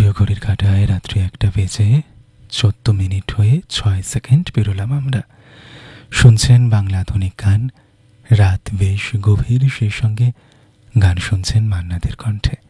Studio ঘড়ির কাঁটায় রাত্রি 1টা বেজে 14 মিনিট হয়ে 6 সেকেন্ড পেরোলাম আমরা। শুনছেন বাংলা আধুনিক গান। রাত বেশ গভীর, সেই সঙ্গে গান শুনছেন মান্নাদের কণ্ঠে।